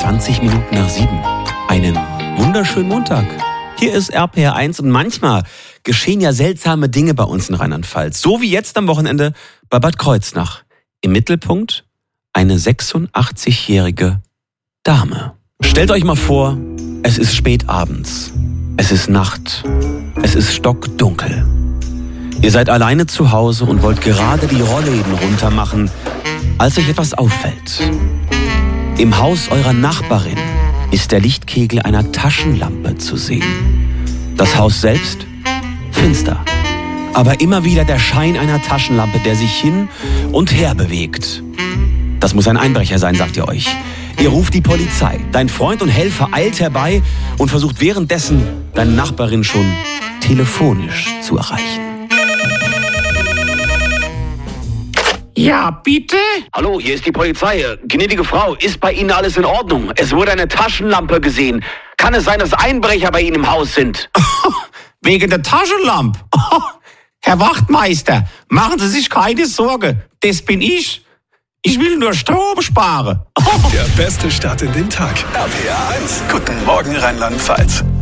20 Minuten nach 7. Einen wunderschönen Montag. Hier ist RPR 1 und manchmal geschehen ja seltsame Dinge bei uns in Rheinland-Pfalz. So wie jetzt am Wochenende bei Bad Kreuznach. Im Mittelpunkt eine 86-jährige Dame. Stellt euch mal vor, es ist spät abends. Es ist Nacht. Es ist stockdunkel. Ihr seid alleine zu Hause und wollt gerade die Rollläden runtermachen, als euch etwas auffällt. Im Haus eurer Nachbarin ist der Lichtkegel einer Taschenlampe zu sehen. Das Haus selbst finster, aber immer wieder der Schein einer Taschenlampe, der sich hin und her bewegt. Das muss ein Einbrecher sein, sagt ihr euch. Ihr ruft die Polizei. Dein Freund und Helfer eilt herbei und versucht währenddessen, deine Nachbarin schon telefonisch zu erreichen. Ja, bitte? Hallo, hier ist die Polizei. Gnädige Frau, ist bei Ihnen alles in Ordnung? Es wurde eine Taschenlampe gesehen. Kann es sein, dass Einbrecher bei Ihnen im Haus sind? Wegen der Taschenlampe? Herr Wachtmeister, machen Sie sich keine Sorge. Das bin ich. Ich will nur Strom sparen. Der beste Start in den Tag. RPR 1. Guten Morgen Rheinland-Pfalz.